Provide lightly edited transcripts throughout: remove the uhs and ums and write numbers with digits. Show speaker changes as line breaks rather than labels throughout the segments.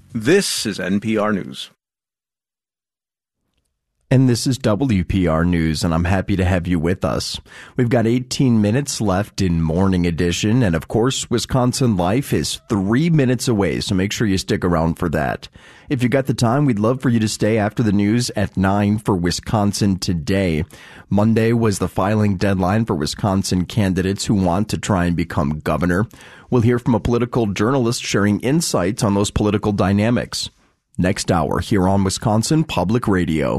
This is NPR News.
And this is WPR News, and I'm happy to have you with us. We've got 18 minutes left in Morning Edition, and of course, Wisconsin Life is 3 minutes away, so make sure you stick around for that. If you got the time, we'd love for you to stay after the news at 9 for Wisconsin Today. Monday was the filing deadline for Wisconsin candidates who want to try and become governor. We'll hear from a political journalist sharing insights on those political dynamics. Next hour here on Wisconsin Public Radio.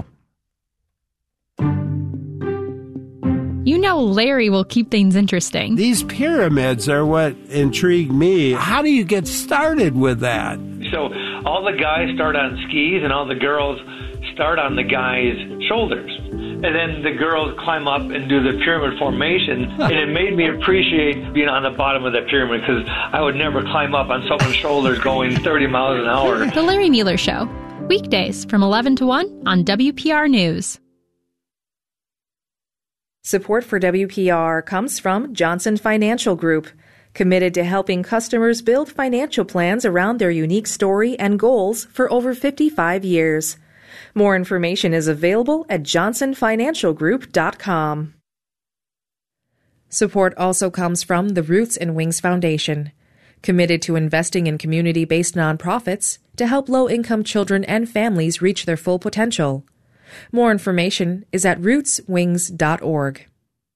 You know Larry will keep things interesting.
These pyramids are what intrigue me. How do you get started with that?
So all the guys start on skis and all the girls start on the guys' shoulders. And then the girls climb up and do the pyramid formation. And it made me appreciate being on the bottom of that pyramid because I would never climb up on someone's shoulders going 30 miles an hour.
The Larry Mueller Show. Weekdays from 11 to 1 on WPR News.
Support for WPR comes from Johnson Financial Group, committed to helping customers build financial plans around their unique story and goals for over 55 years. More information is available at johnsonfinancialgroup.com. Support also comes from the Roots and Wings Foundation, committed to investing in community-based nonprofits to help low-income children and families reach their full potential. More information is at rootswings.org.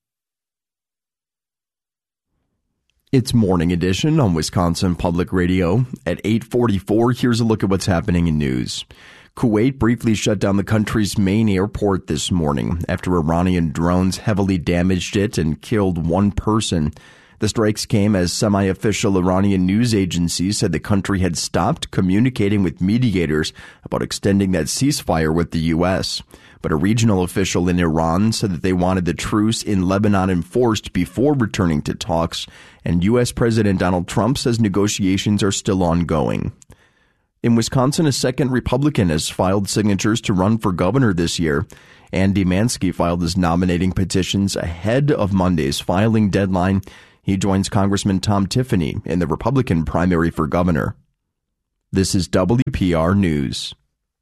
It's Morning Edition on Wisconsin Public Radio. At 8:44, here's a look at what's happening in news. Kuwait briefly shut down the country's main airport this morning after Iranian drones heavily damaged it and killed one person. The strikes came as semi-official Iranian news agencies said the country had stopped communicating with mediators about extending that ceasefire with the U.S. But a regional official in Iran said that they wanted the truce in Lebanon enforced before returning to talks, and U.S. President Donald Trump says negotiations are still ongoing. In Wisconsin, a second Republican has filed signatures to run for governor this year. Andy Mansky filed his nominating petitions ahead of Monday's filing deadline. He joins Congressman Tom Tiffany in the Republican primary for governor. This is WPR News.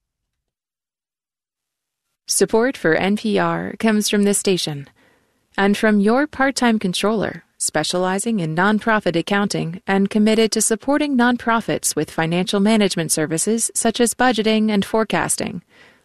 Support for NPR comes from this station and from your part-time controller, specializing in nonprofit accounting and committed to supporting nonprofits with financial management services such as budgeting and forecasting.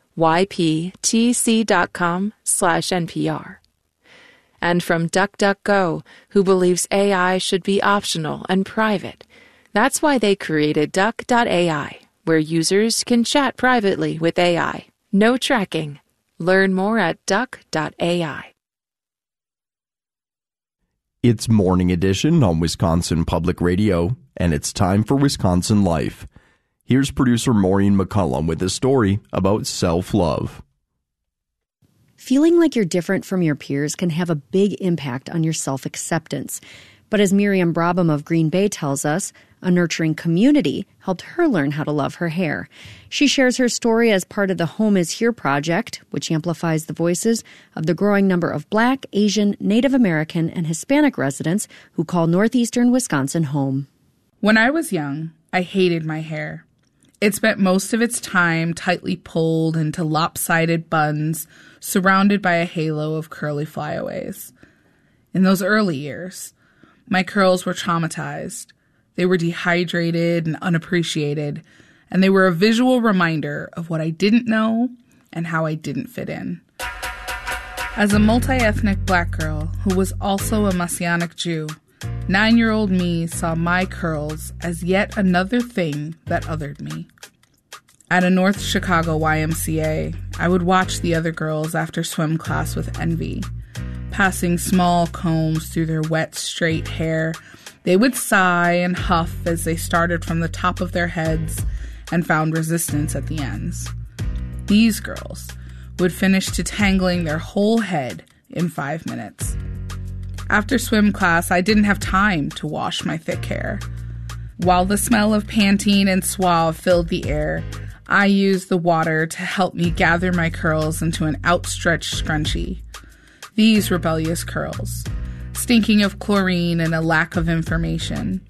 yptc.com/NPR. And from DuckDuckGo, who believes AI should be optional and private. That's why they created Duck.ai, where users can chat privately with AI. No tracking. Learn more at Duck.ai.
It's Morning Edition on Wisconsin Public Radio, and it's time for Wisconsin Life. Here's producer Maureen McCullum with a story about self-love.
Feeling like you're different from your peers can have a big impact on your self-acceptance. But as Miriam Brabham of Green Bay tells us, a nurturing community helped her learn how to love her hair. She shares her story as part of the Home is Here project, which amplifies the voices of the growing number of Black, Asian, Native American, and Hispanic residents who call northeastern Wisconsin home.
When I was young, I hated my hair. It spent most of its time tightly pulled into lopsided buns, surrounded by a halo of curly flyaways. In those early years, my curls were traumatized. They were dehydrated and unappreciated, and they were a visual reminder of what I didn't know and how I didn't fit in. As a multi-ethnic Black girl who was also a Messianic Jew, 9-year-old me saw my curls as yet another thing that othered me. At a North Chicago YMCA, I would watch the other girls after swim class with envy. Passing small combs through their wet, straight hair, they would sigh and huff as they started from the top of their heads and found resistance at the ends. These girls would finish detangling their whole head in 5 minutes. After swim class, I didn't have time to wash my thick hair. While the smell of Pantene and Suave filled the air, I used the water to help me gather my curls into an outstretched scrunchie. These rebellious curls, stinking of chlorine and a lack of information,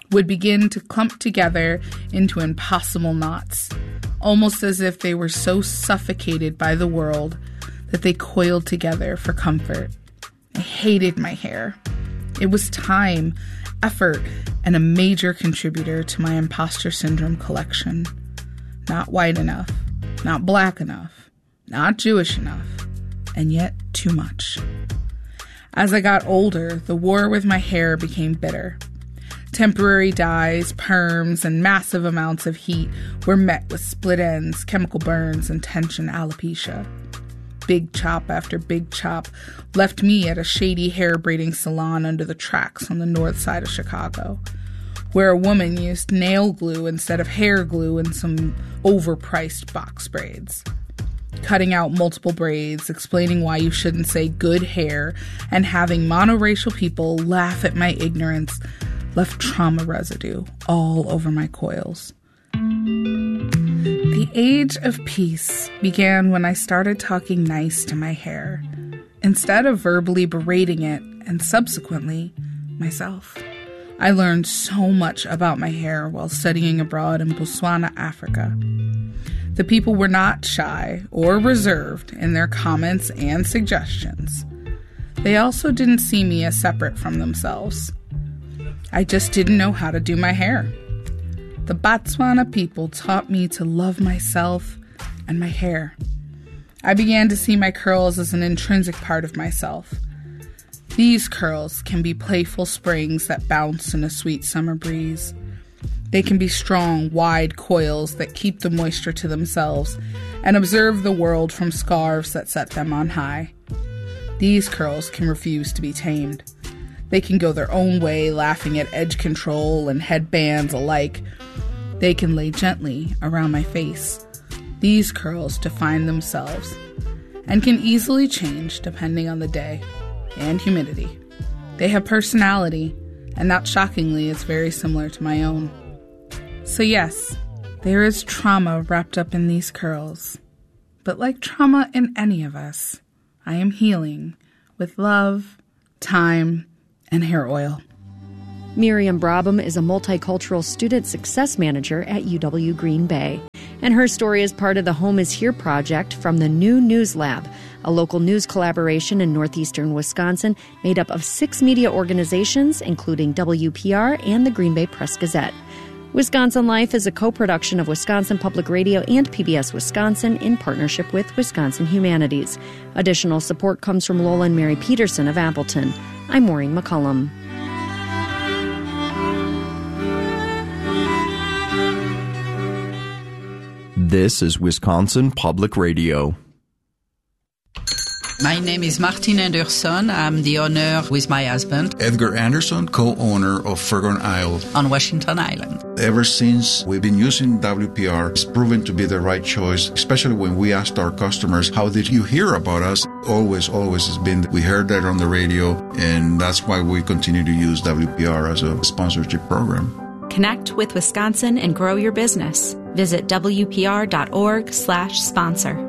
would begin to clump together into impossible knots, almost as if they were so suffocated by the world that they coiled together for comfort. I hated my hair. It was time, effort, and a major contributor to my imposter syndrome collection. Not white enough, not black enough, not Jewish enough, and yet too much. As I got older, the war with my hair became bitter. Temporary dyes, perms, and massive amounts of heat were met with split ends, chemical burns, and tension alopecia. Big chop after big chop left me at a shady hair braiding salon under the tracks on the north side of Chicago, where a woman used nail glue instead of hair glue and some overpriced box braids. Cutting out multiple braids, explaining why you shouldn't say good hair, and having monoracial people laugh at my ignorance left trauma residue all over my coils. The age of peace began when I started talking nice to my hair, instead of verbally berating it and subsequently myself. I learned so much about my hair while studying abroad in Botswana, Africa. The people were not shy or reserved in their comments and suggestions. They also didn't see me as separate from themselves. I just didn't know how to do my hair. The Botswana people taught me to love myself and my hair. I began to see my curls as an intrinsic part of myself. These curls can be playful springs that bounce in a sweet summer breeze. They can be strong, wide coils that keep the moisture to themselves and observe the world from scarves that set them on high. These curls can refuse to be tamed. They can go their own way, laughing at edge control and headbands alike. They can lay gently around my face. These curls define themselves and can easily change depending on the day and humidity. They have personality, and not shockingly, it's very similar to my own. So yes, there is trauma wrapped up in these curls. But like trauma in any of us, I am healing with love, time, and hair oil.
Miriam Brabham is a multicultural student success manager at UW Green Bay. And her story is part of the Home is Here project from the New News Lab, a local news collaboration in northeastern Wisconsin made up of 6 media organizations, including WPR and the Green Bay Press-Gazette. Wisconsin Life is a co-production of Wisconsin Public Radio and PBS Wisconsin in partnership with Wisconsin Humanities. Additional support comes from Lola and Mary Peterson of Appleton. I'm Maureen McCullum.
This is Wisconsin Public Radio.
My name is Martin Anderson. I'm the owner with my husband,
Edgar Anderson, co-owner of Fergon Isle
on Washington Island.
Ever since we've been using WPR, it's proven to be the right choice, especially when we asked our customers, how did you hear about us? Always has been, we heard that on the radio, and that's why we continue to use WPR as a sponsorship program.
Connect with Wisconsin and grow your business. Visit WPR.org/sponsor.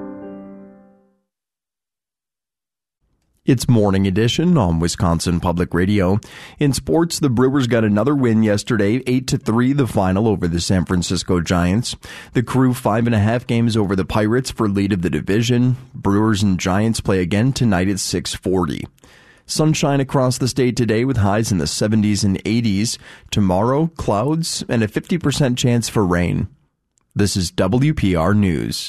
It's Morning Edition on Wisconsin Public Radio. In sports, the Brewers got another win yesterday, 8-3 the final over the San Francisco Giants. The Crew 5.5 games over the Pirates for lead of the division. Brewers and Giants play again tonight at 6:40. Sunshine across the state today with highs in the 70s and 80s. Tomorrow, clouds and a 50% chance for rain. This is WPR News.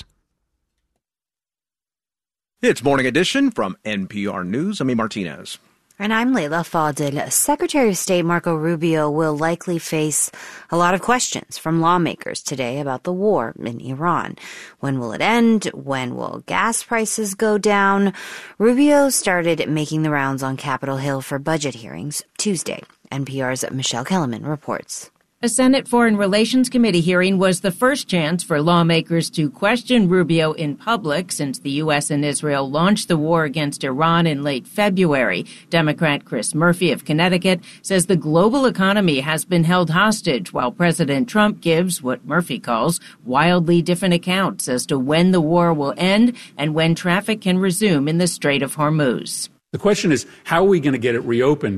It's Morning Edition from NPR News. I'm Martinez.
And I'm Leila Fadel. Secretary of State Marco Rubio will likely face a lot of questions from lawmakers today about the war in Iran. When will it end? When will gas prices go down? Rubio started making the rounds on Capitol Hill for budget hearings Tuesday. NPR's Michelle Kellerman reports.
A Senate Foreign Relations Committee hearing was the first chance for lawmakers to question Rubio in public since the U.S. and Israel launched the war against Iran in late February. Democrat Chris Murphy of Connecticut says the global economy has been held hostage while President Trump gives what Murphy calls wildly different accounts as to when the war will end and when traffic can resume in the Strait of Hormuz.
The question is, how are we going to get it reopened?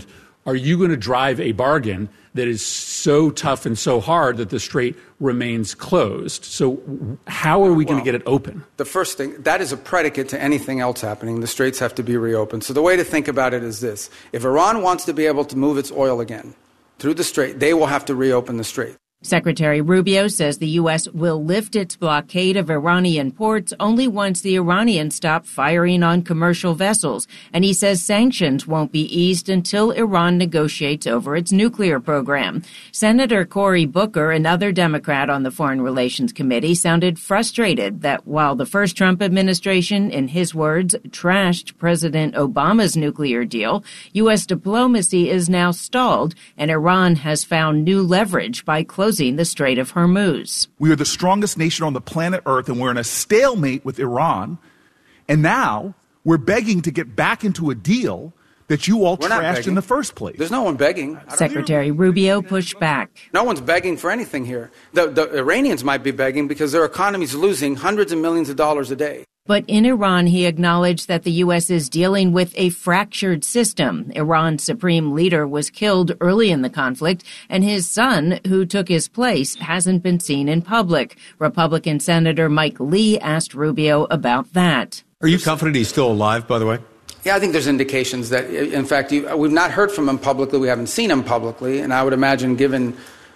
are you going to drive a bargain that is so tough and so hard that the strait remains closed? So how are we going to get it open?
The first thing, that is a predicate to anything else happening. The straits have to be reopened. So the way to think about it is this. If Iran wants to be able to move its oil again through the strait, they will have to reopen the strait.
Secretary Rubio says the U.S. will lift its blockade of Iranian ports only once the Iranians stop firing on commercial vessels. And he says sanctions won't be eased until Iran negotiates over its nuclear program. Senator Cory Booker, another Democrat on the Foreign Relations Committee, sounded frustrated that while the first Trump administration, in his words, trashed President Obama's nuclear deal, U.S. diplomacy is now stalled and Iran has found new leverage by closing the Strait of Hormuz.
We are the strongest nation on the planet Earth, and we're in a stalemate with Iran. And now we're begging to get back into a deal that you all trashed in the first place.
There's no one begging.
Secretary Rubio pushed back.
No one's begging for anything here. The Iranians might be begging because their economy's losing hundreds of millions of dollars a day.
But in Iran, he acknowledged that the U.S. is dealing with a fractured system. Iran's supreme leader was killed early in the conflict, and his son, who took his place, hasn't been seen in public. Republican Senator Mike Lee asked Rubio about that.
Are you confident he's still alive, by the way?
Yeah, I think there's indications that, in fact, we've not heard from him publicly. We haven't seen him publicly. And I would imagine, given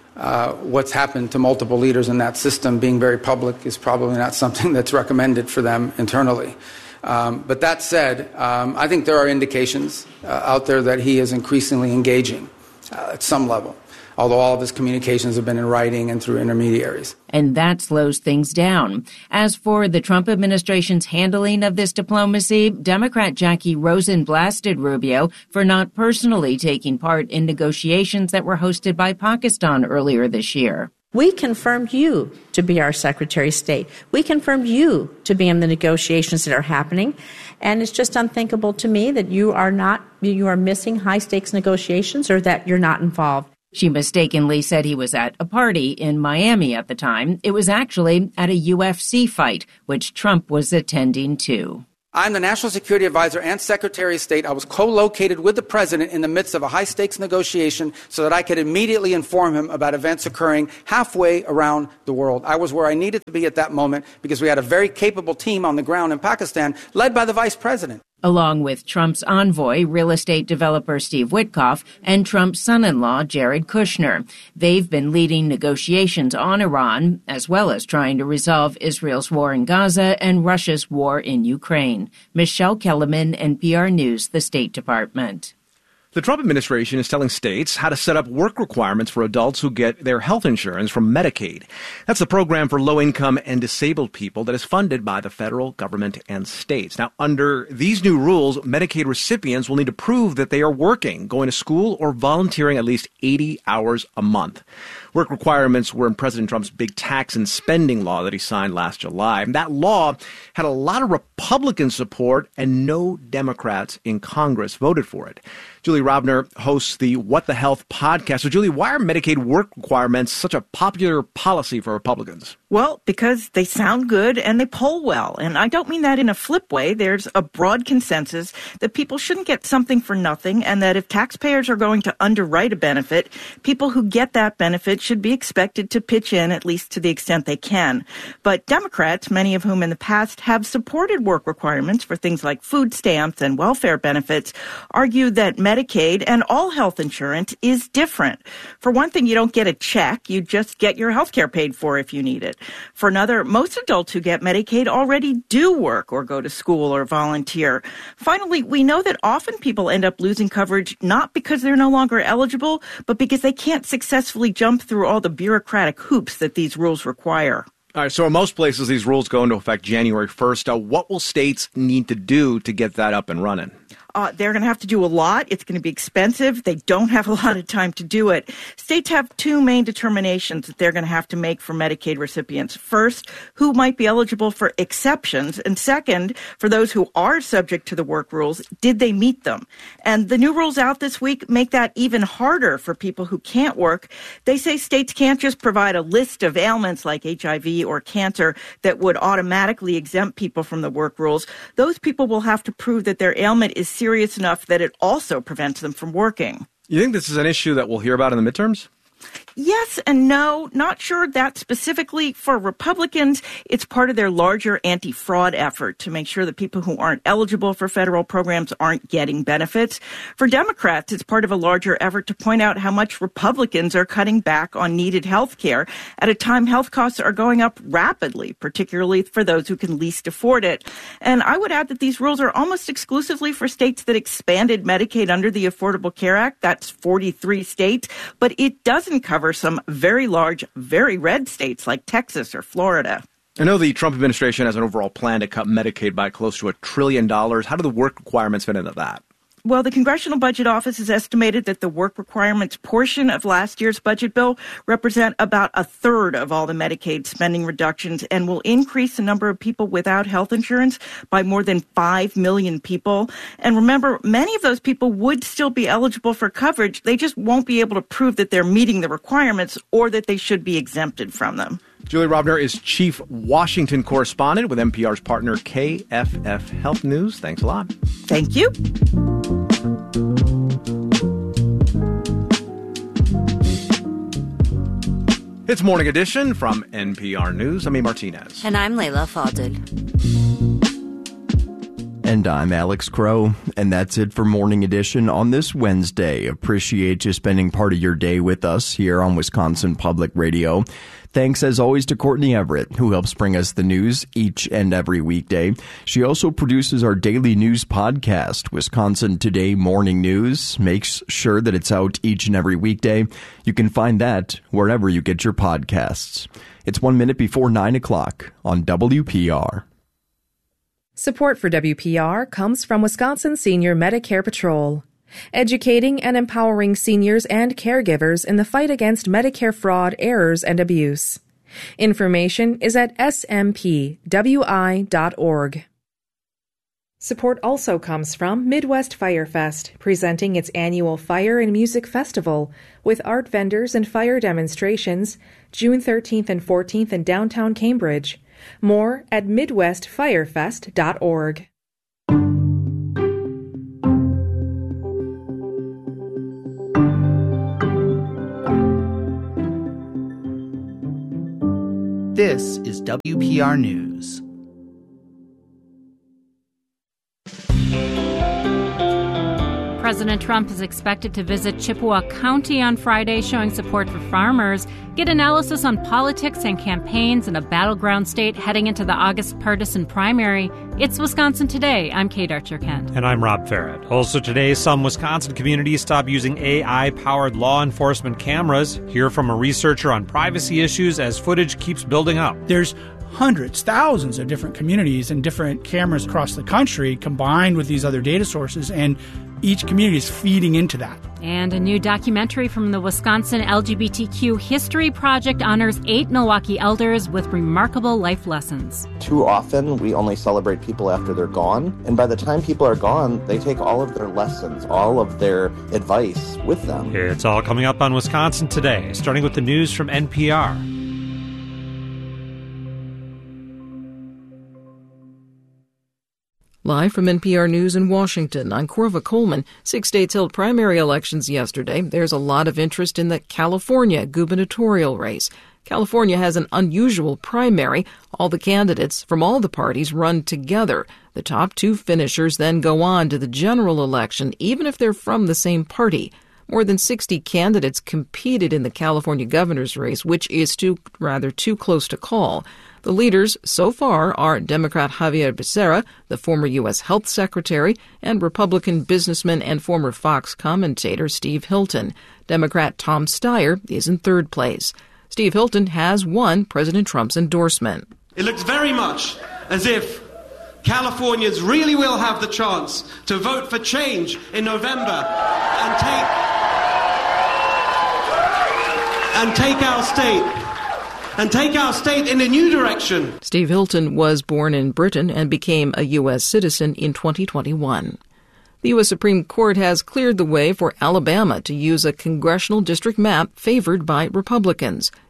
what's happened to multiple leaders in that system, being very public is probably not something that's recommended for them internally. But that said, I think there are indications out there that he is increasingly engaging at some level, although all of his communications have been in writing and through intermediaries.
And that slows things down. As for the Trump administration's handling of this diplomacy, Democrat Jackie Rosen blasted Rubio for not personally taking part in negotiations that were hosted by Pakistan earlier this year.
We confirmed you to be our Secretary of State. We confirmed you to be in the negotiations that are happening. And it's just unthinkable to me that you are missing high-stakes negotiations or that you're not involved.
She mistakenly said he was at a party in Miami at the time. It was actually at a UFC fight, which Trump was attending too.
I'm the National Security Advisor and Secretary of State. I was co-located with the President in the midst of a high-stakes negotiation so that I could immediately inform him about events occurring halfway around the world. I was where I needed to be at that moment because we had a very capable team on the ground in Pakistan, led by the Vice President.
Along with Trump's envoy, real estate developer Steve Witkoff, and Trump's son-in-law, Jared Kushner. They've been leading negotiations on Iran, as well as trying to resolve Israel's war in Gaza and Russia's war in Ukraine. Michelle Kellerman, NPR News, the State Department.
The Trump administration is telling states how to set up work requirements for adults who get their health insurance from Medicaid. That's the program for low-income and disabled people that is funded by the federal government and states. Now, under these new rules, Medicaid recipients will need to prove that they are working, going to school, or volunteering at least 80 hours a month. Work requirements were in President Trump's big tax and spending law that he signed last July. And that law had a lot of Republican support, and no Democrats in Congress voted for it. Julie Robner hosts the What the Health podcast. So, Julie, why are Medicaid work requirements such a popular policy for Republicans?
Well, because they sound good and they poll well. And I don't mean that in a flip way. There's a broad consensus that people shouldn't get something for nothing, and that if taxpayers are going to underwrite a benefit, people who get that benefit should be expected to pitch in, at least to the extent they can. But Democrats, many of whom in the past have supported work requirements for things like food stamps and welfare benefits, argue that Medicaid and all health insurance is different. For one thing, you don't get a check. You just get your health care paid for if you need it. For another, most adults who get Medicaid already do work or go to school or volunteer. Finally, we know that often people end up losing coverage not because they're no longer eligible, but because they can't successfully jump through all the bureaucratic hoops that these rules require.
All right, so in most places, these rules go into effect January 1st. What will states need to do to get that up and running?
They're going to have to do a lot. It's going to be expensive. They don't have a lot of time to do it. States have two main determinations that they're going to have to make for Medicaid recipients. First, who might be eligible for exceptions? And second, for those who are subject to the work rules, did they meet them? And the new rules out this week make that even harder for people who can't work. They say states can't just provide a list of ailments like HIV or cancer that would automatically exempt people from the work rules. Those people will have to prove that their ailment is serious enough that it also prevents them from working.
You think this is an issue that we'll hear about in the midterms?
Yes and no. Not sure that specifically for Republicans. It's part of their larger anti-fraud effort to make sure that people who aren't eligible for federal programs aren't getting benefits. For Democrats, it's part of a larger effort to point out how much Republicans are cutting back on needed health care at a time health costs are going up rapidly, particularly for those who can least afford it. And I would add that these rules are almost exclusively for states that expanded Medicaid under the Affordable Care Act. That's 43 states, but it doesn't cover some very large, very red states like Texas or Florida.
I know the Trump administration has an overall plan to cut Medicaid by close to $1 trillion. How do the work requirements fit into that?
Well, the Congressional Budget Office has estimated that the work requirements portion of last year's budget bill represent about a third of all the Medicaid spending reductions and will increase the number of people without health insurance by more than 5 million people. And remember, many of those people would still be eligible for coverage. They just won't be able to prove that they're meeting the requirements or that they should be exempted from them.
Julie Robner is Chief Washington Correspondent with NPR's partner KFF Health News. Thanks a lot.
Thank you.
It's Morning Edition from NPR News. I'm A. Martinez.
And I'm Layla Fadel.
And I'm Alex Crow. And that's it for Morning Edition on this Wednesday. Appreciate you spending part of your day with us here on Wisconsin Public Radio. Thanks, as always, to Courtney Everett, who helps bring us the news each and every weekday. She also produces our daily news podcast, Wisconsin Today Morning News. Makes sure that it's out each and every weekday. You can find that wherever you get your podcasts. It's 1 minute before 9 o'clock on WPR.
Support for WPR comes from Wisconsin Senior Medicare Patrol, educating and empowering seniors and caregivers in the fight against Medicare fraud, errors, and abuse. Information is at smpwi.org. Support also comes from Midwest Fire Fest, presenting its annual Fire and Music Festival with art vendors and fire demonstrations June 13th and 14th in downtown Cambridge. More at midwestfirefest.org.
This is WPR News.
President Trump is expected to visit Chippewa County on Friday, showing support for farmers. Get analysis on politics and campaigns in a battleground state heading into the August partisan primary. It's Wisconsin Today. I'm Kate Archer-Kent.
And I'm Rob Farrett. Also today, some Wisconsin communities stop using AI-powered law enforcement cameras. Hear from a researcher on privacy issues as footage keeps building up.
There's hundreds, thousands of different communities and different cameras across the country combined with these other data sources, and each community is feeding into that.
And a new documentary from the Wisconsin LGBTQ History Project honors 8 Milwaukee elders with remarkable life lessons.
Too often, we only celebrate people after they're gone. And by the time people are gone, they take all of their lessons, all of their advice with them.
It's all coming up on Wisconsin Today, starting with the news from NPR.
Live from NPR News in Washington, I'm Corva Coleman. 6 states held primary elections yesterday. There's a lot of interest in the California gubernatorial race. California has an unusual primary. All the candidates from all the parties run together. The top 2 finishers then go on to the general election, even if they're from the same party. More than 60 candidates competed in the California governor's race, which is too close to call. The leaders so far are Democrat Javier Becerra, the former U.S. Health Secretary, and Republican businessman and former Fox commentator Steve Hilton. Democrat Tom Steyer is in third place. Steve Hilton has won President Trump's endorsement.
It looks very much as if Californians really will have the chance to vote for change in November and take our state in a new direction.
Steve Hilton was born in Britain and became a U.S. citizen in 2021. The U.S. Supreme Court has cleared the way for Alabama to use a congressional district map favored by Republicans.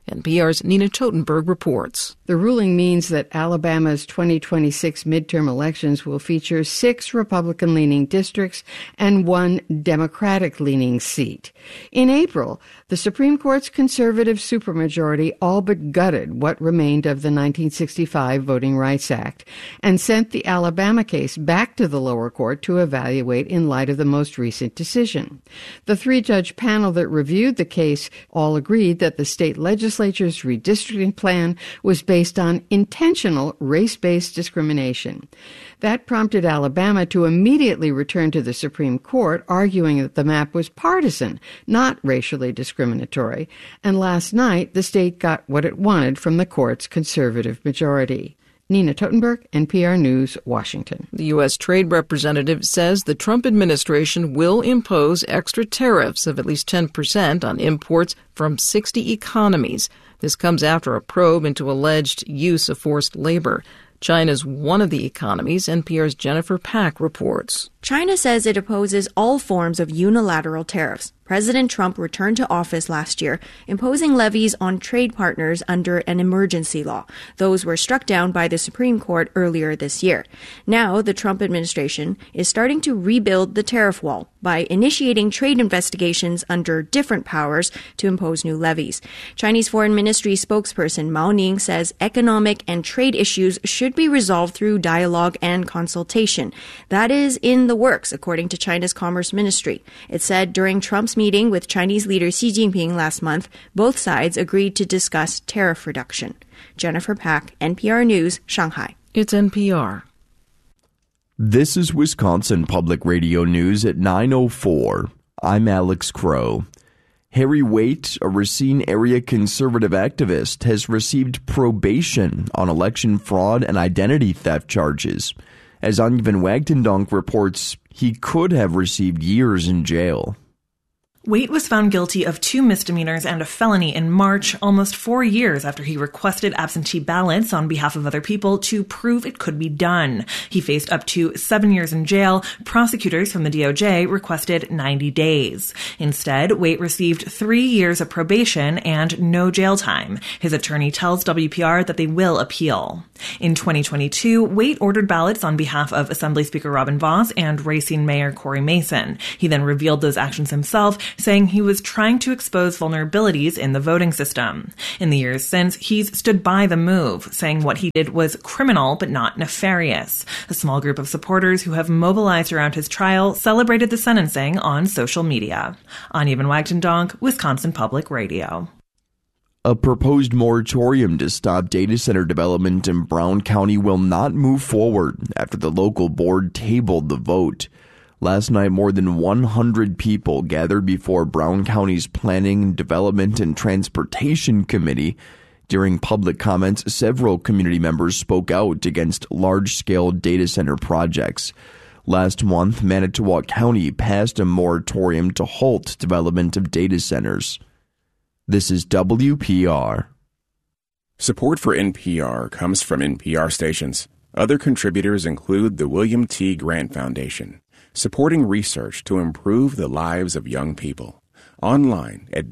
NPR's Nina Totenberg reports.
The ruling means that Alabama's 2026 midterm elections will feature 6 Republican-leaning districts and 1 Democratic-leaning seat. In April, the Supreme Court's conservative supermajority all but gutted what remained of the 1965 Voting Rights Act and sent the Alabama case back to the lower court to evaluate in light of the most recent decision. The 3-judge panel that reviewed the case all agreed that the state legislature's redistricting plan was based on intentional race-based discrimination. That prompted Alabama to immediately return to the Supreme Court, arguing that the map was partisan, not racially discriminatory. And last night, the state got what it wanted from the court's conservative majority. Nina Totenberg, NPR News, Washington.
The U.S. Trade Representative says the Trump administration will impose extra tariffs of at least 10% on imports from 60 economies. This comes after a probe into alleged use of forced labor. China's one of the economies, NPR's Jennifer Pack reports.
China says it opposes all forms of unilateral tariffs. President Trump returned to office last year, imposing levies on trade partners under an emergency law. Those were struck down by the Supreme Court earlier this year. Now, the Trump administration is starting to rebuild the tariff wall by initiating trade investigations under different powers to impose new levies. Chinese Foreign Ministry spokesperson Mao Ning says economic and trade issues should be resolved through dialogue and consultation. That is in the works, according to China's Commerce Ministry. It said during Trump's meeting with Chinese leader Xi Jinping last month, both sides agreed to discuss tariff reduction. Jennifer Pack, NPR News, Shanghai.
It's NPR.
This is Wisconsin Public Radio News at 9:04. I'm Alex Crow. Harry Waite, a Racine area conservative activist, has received probation on election fraud and identity theft charges. As Onivan Wagtendonk reports, he could have received years in jail.
Waite was found guilty of 2 misdemeanors and a felony in March, almost 4 years after he requested absentee ballots on behalf of other people to prove it could be done. He faced up to 7 years in jail. Prosecutors from the DOJ requested 90 days. Instead, Waite received 3 years of probation and no jail time. His attorney tells WPR that they will appeal. In 2022, Waite ordered ballots on behalf of Assembly Speaker Robin Vos and Racine Mayor Corey Mason. He then revealed those actions himself, saying he was trying to expose vulnerabilities in the voting system. In the years since, he's stood by the move, saying what he did was criminal but not nefarious. A small group of supporters who have mobilized around his trial celebrated the sentencing on social media. Onivan Wagtendonk, Wisconsin Public Radio.
A proposed moratorium to stop data center development in Brown County will not move forward after the local board tabled the vote. Last night, more than 100 people gathered before Brown County's Planning, Development, and Transportation Committee. During public comments, several community members spoke out against large-scale data center projects. Last month, Manitowoc County passed a moratorium to halt development of data centers. This is WPR.
Support for NPR comes from NPR stations. Other contributors include the William T. Grant Foundation, supporting research to improve the lives of young people. Online at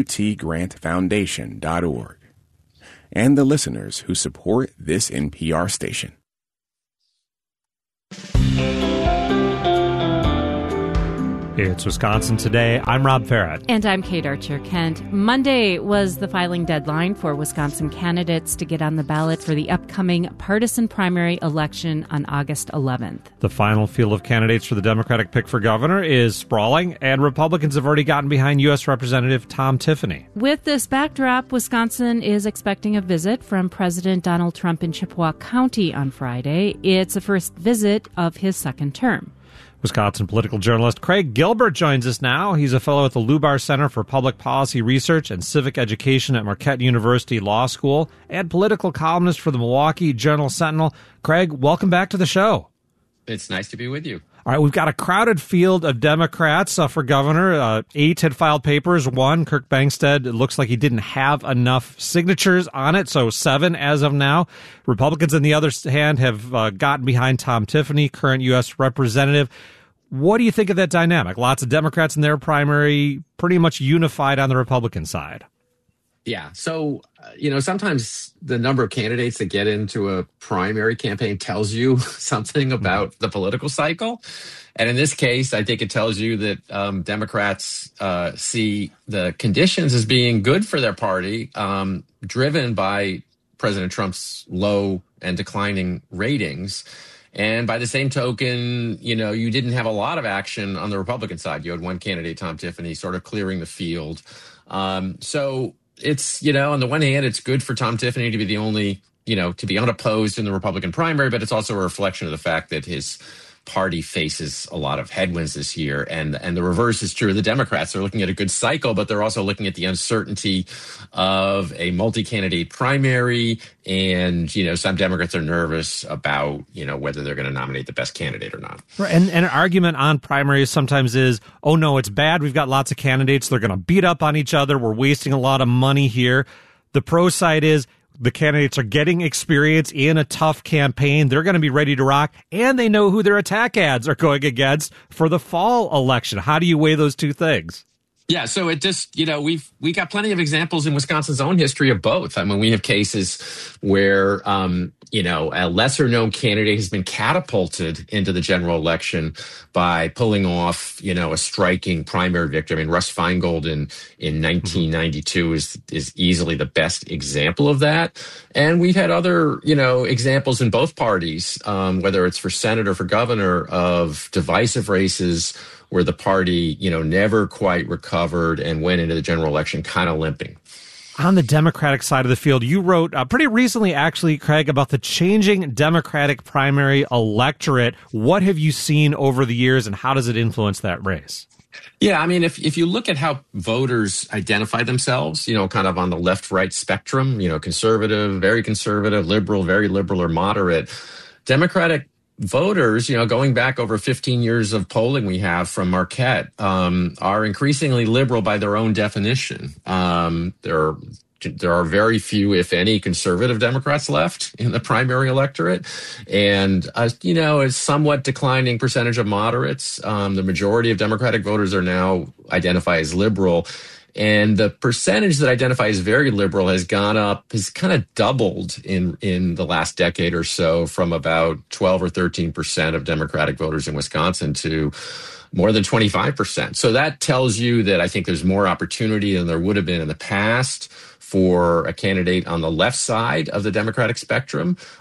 wtgrantfoundation.org. And the listeners who support this NPR station.
It's Wisconsin Today. I'm Rob Farrett.
And I'm Kate Archer-Kent. Monday was the filing deadline for Wisconsin candidates to get on the ballot for the upcoming partisan primary election on August 11th.
The final field of candidates for the Democratic pick for governor is sprawling, and Republicans have already gotten behind U.S. Representative Tom Tiffany.
With this backdrop, Wisconsin is expecting a visit from President Donald Trump in Chippewa County on Friday. It's the first visit of his second term.
Wisconsin political journalist Craig Gilbert joins us now. He's a fellow at the Lubar Center for Public Policy Research and Civic Education at Marquette University Law School and political columnist for the Milwaukee Journal-Sentinel. Craig, welcome back to the show.
It's nice to be with you.
All right, we've got a crowded field of Democrats for governor. 8 had filed papers. 1, Kirk Bangstad, it looks like he didn't have enough signatures on it, so 7 as of now. Republicans, on the other hand, have gotten behind Tom Tiffany, current U.S. representative. What do you think of that dynamic? Lots of Democrats in their primary, pretty much unified on the Republican side.
Yeah. So, sometimes the number of candidates that get into a primary campaign tells you something about the political cycle. And in this case, I think it tells you that Democrats see the conditions as being good for their party, driven by President Trump's low and declining ratings. And by the same token, you didn't have a lot of action on the Republican side. You had one candidate, Tom Tiffany, sort of clearing the field. So it's, on the one hand, it's good for Tom Tiffany to be the only, to be unopposed in the Republican primary, but it's also a reflection of the fact that his party faces a lot of headwinds this year. And the reverse is true. The Democrats are looking at a good cycle, but they're also looking at the uncertainty of a multi-candidate primary. And, some Democrats are nervous about, whether they're going to nominate the best candidate or not.
Right. And an argument on primaries sometimes is, oh, no, it's bad. We've got lots of candidates. They're going to beat up on each other. We're wasting a lot of money here. The pro side is, the candidates are getting experience in a tough campaign. They're going to be ready to rock, and they know who their attack ads are going against for the fall election. How do you weigh those two things?
Yeah, so it just, we got plenty of examples in Wisconsin's own history of both. I mean, we have cases where, a lesser known candidate has been catapulted into the general election by pulling off, a striking primary victory. I mean, Russ Feingold in 1992 is easily the best example of that. And we've had other, examples in both parties, whether it's for Senate or for governor, of divisive races where the party, never quite recovered and went into the general election kind of limping.
On the Democratic side of the field, you wrote pretty recently, actually, Craig, about the changing Democratic primary electorate. What have you seen over the years, and how does it influence that race?
Yeah, I mean, if you look at how voters identify themselves, kind of on the left-right spectrum, conservative, very conservative, liberal, very liberal, or moderate, Democratic voters, going back over 15 years of polling we have from Marquette, are increasingly liberal by their own definition. There are very few, if any, conservative Democrats left in the primary electorate, and a somewhat declining percentage of moderates. The majority of Democratic voters are now identify as liberal. And the percentage that identify as very liberal has gone up, has kind of doubled in the last decade or so, from about 12 or 13% of Democratic voters in Wisconsin to more than 25%. So that tells you that I think there's more opportunity than there would have been in the past for a candidate on the left side of the Democratic spectrum.